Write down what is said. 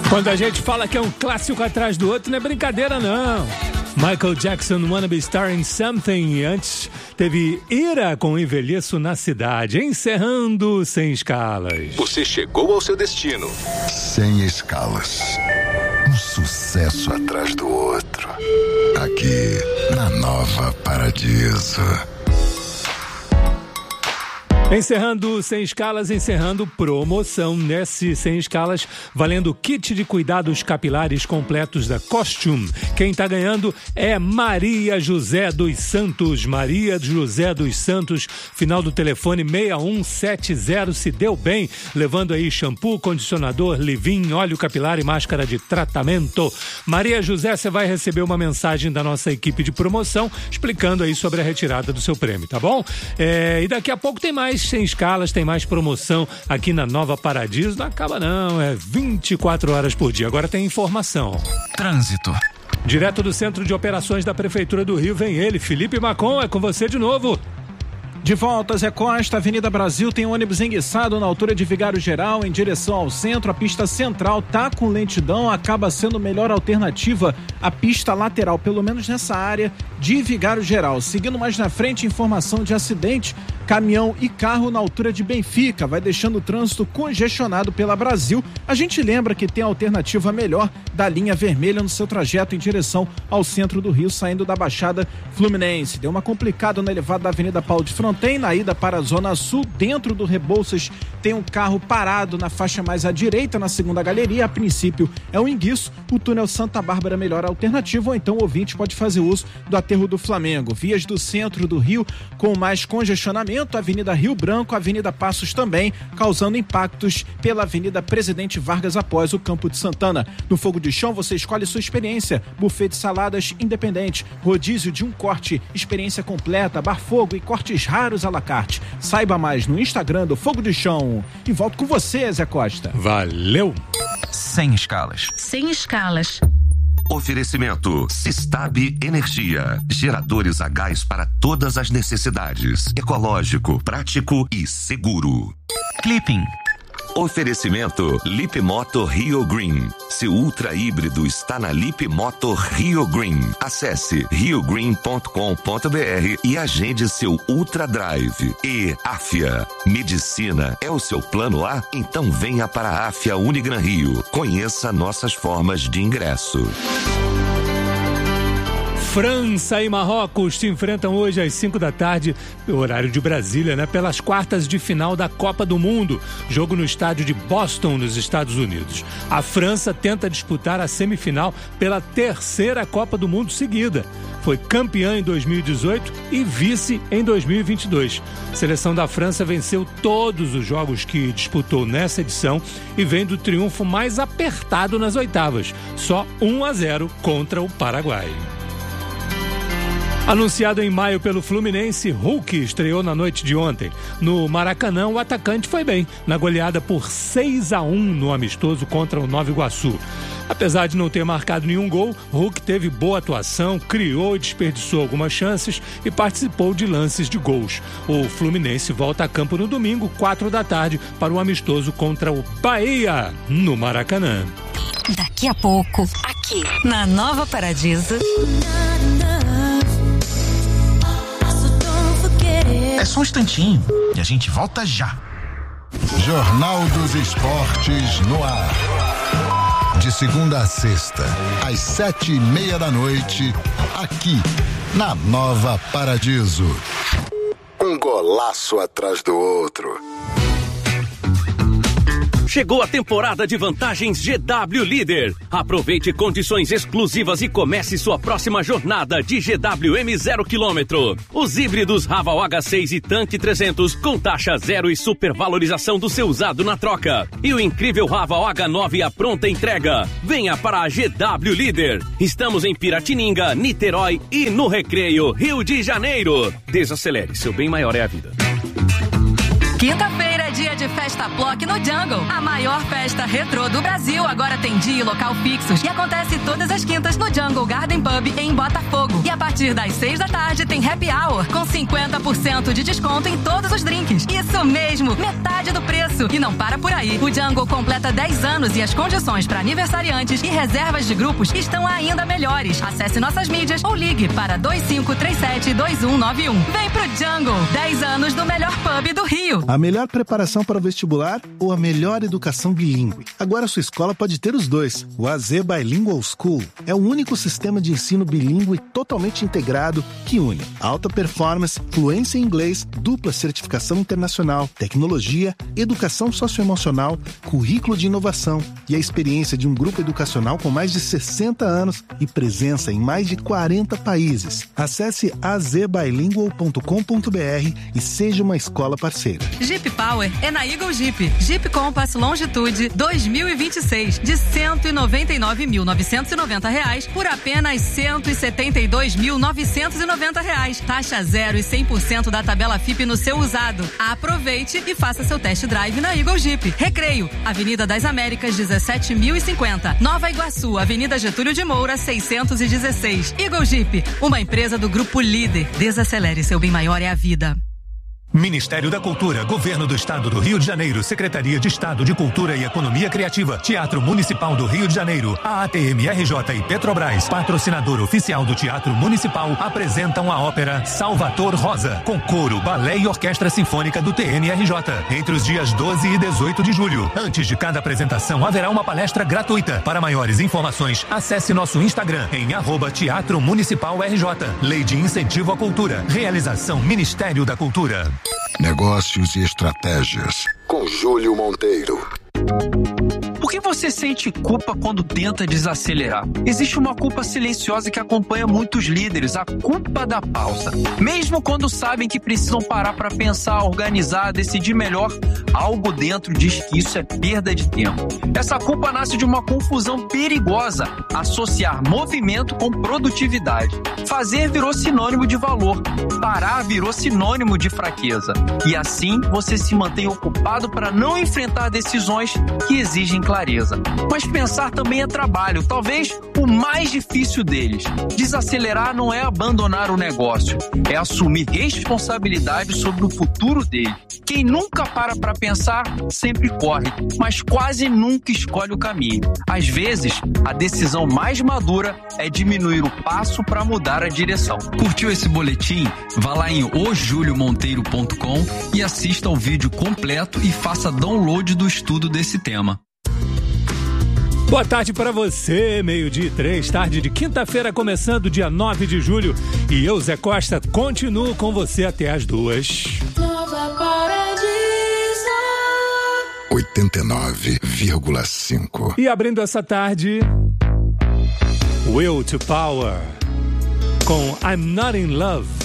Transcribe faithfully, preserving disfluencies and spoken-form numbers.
Quando a gente fala que é um clássico atrás do outro, não é brincadeira, não. Michael Jackson, Wanna Be Starring Something. Antes teve Ira com Envelheço na Cidade. Encerrando Sem Escalas. Você chegou ao seu destino. Sem Escalas. Um sucesso atrás do outro. Aqui na Nova Paradiso. Encerrando Sem Escalas, encerrando promoção nesse Sem Escalas, valendo kit de cuidados capilares completos da Costume. Quem tá ganhando é Maria José dos Santos. Maria José dos Santos, final do telefone seis um sete zero, se deu bem, levando aí shampoo, condicionador, leave-in, óleo capilar e máscara de tratamento. Maria José, você vai receber uma mensagem da nossa equipe de promoção explicando aí sobre a retirada do seu prêmio, tá bom? É, e daqui a pouco tem mais Sem Escalas, tem mais promoção aqui na Nova Paradiso. Não acaba não, é vinte e quatro horas por dia. Agora tem informação. Trânsito. Direto do Centro de Operações da Prefeitura do Rio vem ele, Felipe Macon, é com você de novo. De volta, Zé Costa, Avenida Brasil tem ônibus enguiçado na altura de Vigário Geral em direção ao centro. A pista central tá com lentidão, acaba sendo melhor alternativa a pista lateral, pelo menos nessa área de Vigário Geral. Seguindo mais na frente, informação de acidente, caminhão e carro na altura de Benfica, vai deixando o trânsito congestionado pela Brasil. A gente lembra que tem a alternativa melhor da linha vermelha no seu trajeto em direção ao centro do Rio, saindo da Baixada Fluminense. Deu uma complicada na elevada da Avenida Paulo de Fronteira. Tem na ida para a Zona Sul, dentro do Rebouças, tem um carro parado na faixa mais à direita, na segunda galeria. A princípio é um enguiço, o túnel Santa Bárbara melhor alternativa, ou então o ouvinte pode fazer uso do aterro do Flamengo. Vias do centro do Rio com mais congestionamento, Avenida Rio Branco, Avenida Passos também, causando impactos pela Avenida Presidente Vargas após o Campo de Santana. No Fogo de Chão você escolhe sua experiência, buffet de saladas independente, rodízio de um corte, experiência completa, bar fogo e cortes raros à la carte. Saiba mais no Instagram do Fogo de Chão. E volto com você, Zé Costa. Valeu! Sem Escalas. Sem Escalas. Oferecimento Sistab Energia. Geradores a gás para todas as necessidades. Ecológico, prático e seguro. Clipping. Oferecimento Lip Moto Rio Green. Seu ultra híbrido está na Lip Moto Rio Green. Acesse rio green ponto com ponto b r e agende seu Ultra Drive. E Afia. Medicina é o seu plano A? Então venha para a Afia Unigran Rio. Conheça nossas formas de ingresso. França e Marrocos se enfrentam hoje às cinco da tarde, horário de Brasília, né? Pelas quartas de final da Copa do Mundo. Jogo no estádio de Boston, nos Estados Unidos. A França tenta disputar a semifinal pela terceira Copa do Mundo seguida. Foi campeã em dois mil e dezoito e vice em dois mil e vinte e dois. A seleção da França venceu todos os jogos que disputou nessa edição e vem do triunfo mais apertado nas oitavas. Só um a zero contra o Paraguai. Anunciado em maio pelo Fluminense, Hulk estreou na noite de ontem. No Maracanã, o atacante foi bem, na goleada por seis a um no amistoso contra o Nova Iguaçu. Apesar de não ter marcado nenhum gol, Hulk teve boa atuação, criou e desperdiçou algumas chances e participou de lances de gols. O Fluminense volta a campo no domingo, quatro da tarde, para o amistoso contra o Bahia, no Maracanã. Daqui a pouco, aqui na Nova Paradiso. É só um instantinho e a gente volta já. Jornal dos Esportes no ar. De segunda a sexta, às sete e meia da noite, aqui na Nova Paradiso. Um golaço atrás do outro. Chegou a temporada de vantagens G W Líder. Aproveite condições exclusivas e comece sua próxima jornada de G W M zero quilômetro. Os híbridos Raval H seis e Tanque trezentos com taxa zero e supervalorização do seu usado na troca. E o incrível Raval H nove à pronta entrega. Venha para a G W Líder. Estamos em Piratininga, Niterói e no Recreio, Rio de Janeiro. Desacelere, seu bem maior é a vida. Quinta-feira, dia de festa. Festa Plock no Jungle. A maior festa retrô do Brasil agora tem dia e local fixos e acontece todas as quintas no Jungle Garden Pub em Botafogo. E a partir das seis da tarde tem Happy Hour com cinquenta por cento de desconto em todos os drinks. Isso mesmo, metade do preço. E não para por aí. O Jungle completa dez anos e as condições para aniversariantes e reservas de grupos estão ainda melhores. Acesse nossas mídias ou ligue para dois cinco três sete dois um nove um. Vem pro Jungle, dez anos do melhor pub do Rio. A melhor preparação para o vestibular ou a melhor educação bilíngue? Agora sua escola pode ter os dois. O A Z Bilingual School é o único sistema de ensino bilíngue totalmente integrado que une alta performance, fluência em inglês, dupla certificação internacional, tecnologia, educação socioemocional, currículo de inovação e a experiência de um grupo educacional com mais de sessenta anos e presença em mais de quarenta países. Acesse a z bilingual ponto com ponto b r e seja uma escola parceira. Jeep Power é na Eagle Jeep. Jeep Compass Longitude dois mil e vinte e seis de cento e noventa e nove mil novecentos e noventa reais por apenas cento e setenta e dois mil novecentos e noventa reais. Taxa zero e cem por cento da tabela F I P no seu usado. Aproveite e faça seu test drive na Eagle Jeep. Recreio, Avenida das Américas dezessete mil e cinquenta. Nova Iguaçu, Avenida Getúlio de Moura seiscentos e dezesseis. Eagle Jeep, uma empresa do Grupo Líder. Desacelere, seu bem maior é a vida. Ministério da Cultura, Governo do Estado do Rio de Janeiro, Secretaria de Estado de Cultura e Economia Criativa, Teatro Municipal do Rio de Janeiro, a A T M R J e Petrobras, patrocinador oficial do Teatro Municipal, apresentam a ópera Salvator Rosa, com coro, balé e orquestra sinfônica do T N R J, entre os dias doze e dezoito de julho. Antes de cada apresentação, haverá uma palestra gratuita. Para maiores informações, acesse nosso Instagram em arroba Teatro Municipal R J. Lei de Incentivo à Cultura. Realização Ministério da Cultura. Negócios e estratégias, com Júlio Monteiro. Por que você sente culpa quando tenta desacelerar? Existe uma culpa silenciosa que acompanha muitos líderes, a culpa da pausa. Mesmo quando sabem que precisam parar para pensar, organizar, decidir melhor, algo dentro diz que isso é perda de tempo. Essa culpa nasce de uma confusão perigosa, associar movimento com produtividade. Fazer virou sinônimo de valor, parar virou sinônimo de fraqueza. E assim você se mantém ocupado para não enfrentar decisões que exigem clareza. Mas pensar também é trabalho, talvez o mais difícil deles. Desacelerar não é abandonar o negócio, é assumir responsabilidade sobre o futuro dele. Quem nunca para para pensar, sempre corre, mas quase nunca escolhe o caminho. Às vezes, a decisão mais madura é diminuir o passo para mudar a direção. Curtiu esse boletim? Vá lá em o julio monteiro ponto com e assista ao vídeo completo e faça download do estudo desse tema. Boa tarde para você, meio-dia e três, tarde de quinta-feira, começando dia nove de julho. E eu, Zé Costa, continuo com você até as duas. Nova Paradiso oitenta e nove vírgula cinco. E abrindo essa tarde, Will to Power com I'm Not in Love.